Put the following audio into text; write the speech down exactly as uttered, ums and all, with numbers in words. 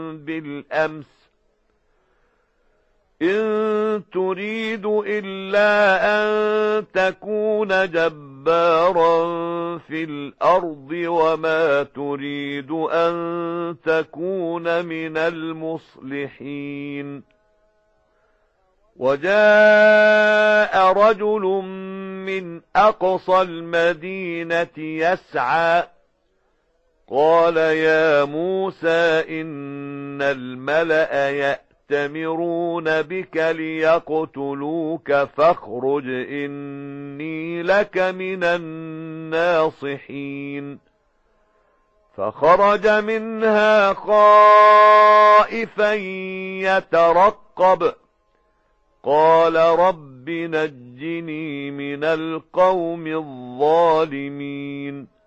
بالأمس إن تريد إلا أن تكون جبارا في الأرض وما تريد أن تكون من المصلحين. وجاء رجل من أقصى المدينة يسعى قال يا موسى إن الملأ يأتمرون بك ليقتلوك فاخرج إني لك من الناصحين. فخرج منها خائفا يترقب قال رب نجني من القوم الظالمين.